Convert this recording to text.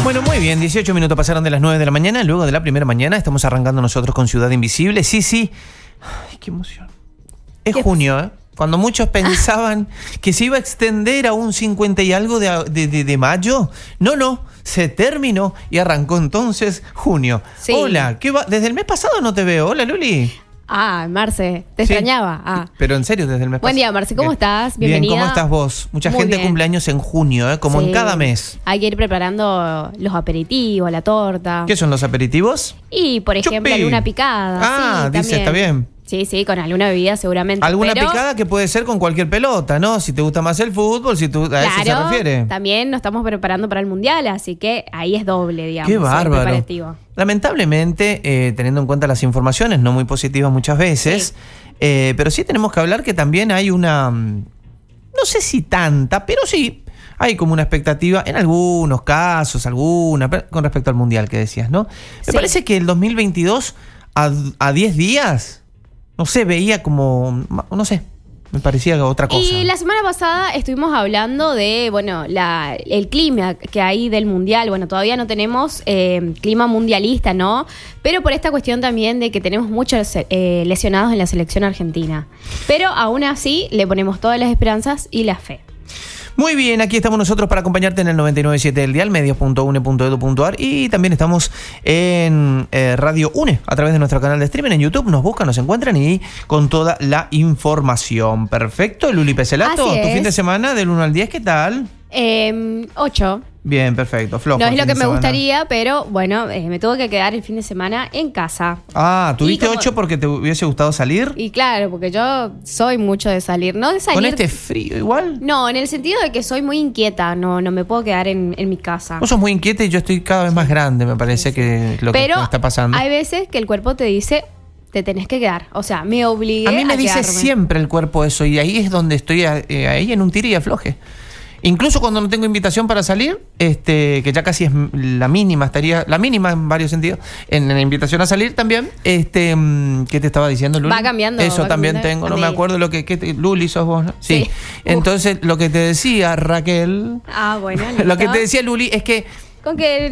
Bueno, muy bien, 18 minutos pasaron de las 9 de la mañana. Luego de la primera mañana estamos arrancando nosotros con Ciudad Invisible. Sí. Ay, qué emoción. Es junio, ¿eh? Cuando muchos pensaban que se iba a extender a un 50 y algo de mayo. No, se terminó y arrancó entonces junio. Sí. Hola, ¿qué va? Desde el mes pasado no te veo. Hola, Luli. Marce, te extrañaba. Pero en serio, desde el mes pasado. Buen día, Marce, ¿cómo estás? Bienvenida. Bien, ¿cómo estás vos? Mucha gente cumpleaños en junio, como en cada mes. Hay que ir preparando los aperitivos, la torta. ¿Qué son los aperitivos? Y, por ejemplo, alguna picada. Sí, dice, está bien. Sí, con alguna bebida seguramente. Alguna picada que puede ser con cualquier pelota, ¿no? Si te gusta más el fútbol, si tú a eso se refiere. También nos estamos preparando para el Mundial, así que ahí es doble, digamos. Qué bárbaro. Lamentablemente, teniendo en cuenta las informaciones, no muy positivas muchas veces, pero sí tenemos que hablar que también hay una, no sé si tanta, pero sí, hay como una expectativa en algunos casos, con respecto al Mundial que decías, ¿no? Me parece que el 2022, a 10 días... No sé, veía como, no sé, me parecía otra cosa. Y la semana pasada estuvimos hablando de, el clima que hay del Mundial. Bueno, todavía no tenemos clima mundialista, ¿no? Pero por esta cuestión también de que tenemos muchos lesionados en la selección argentina. Pero aún así le ponemos todas las esperanzas y la fe. Muy bien, aquí estamos nosotros para acompañarte en el 99.7 del dial, medios.une.edu.ar, y también estamos en Radio UNE, a través de nuestro canal de streaming en YouTube. Nos buscan, nos encuentran y con toda la información. Perfecto, Luli Peselato, tu fin de semana del 1 al 10, ¿qué tal? 8. Bien, perfecto, flojo. No es lo que me gustaría, pero bueno, me tuve que quedar el fin de semana en casa. ¿Tuviste 8 porque te hubiese gustado salir? Y claro, porque yo soy mucho de salir, ¿no? De salir. ¿Con este frío igual? No, en el sentido de que soy muy inquieta, no me puedo quedar en mi casa. Vos sos muy inquieta y yo estoy cada vez más grande, me parece que lo que está pasando. Pero hay veces que el cuerpo te dice, te tenés que quedar. O sea, me obligué a mí me dice siempre el cuerpo eso, y ahí es donde estoy, ahí en un tire y afloje. Incluso cuando no tengo invitación para salir, que ya casi es la mínima en varios sentidos, en la invitación a salir también, ¿qué te estaba diciendo, Luli? Va cambiando. Eso también tengo, no me acuerdo lo que Luli sos vos, ¿no? Sí. Entonces, lo que te decía Raquel, bueno. lo que te decía Luli es que... Con que